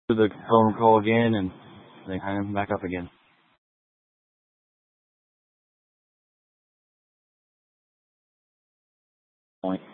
to the phone call again and then hang back up again. Point.